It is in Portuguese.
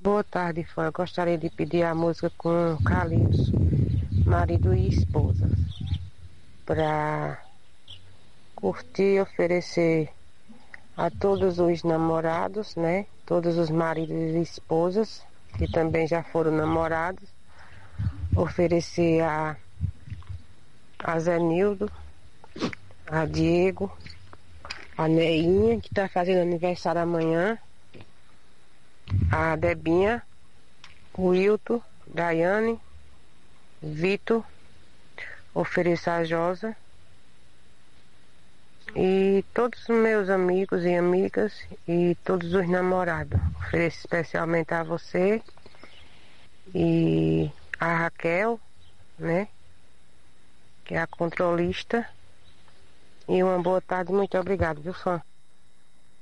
Boa tarde, fã. Eu gostaria de pedir a música com Calypso, marido e esposa, para curtir e oferecer a todos os namorados, né? Todos os maridos e esposas que também já foram namorados. Oferecer a Zenildo, a Diego, a Neinha, que está fazendo aniversário amanhã, a Debinha, o Wilton, Daiane, Vitor, oferecer a Josa e todos os meus amigos e amigas e todos os namorados. Ofereço especialmente a você e a Raquel, né? Que é a controlista. E uma boa tarde, muito obrigado, viu, fã?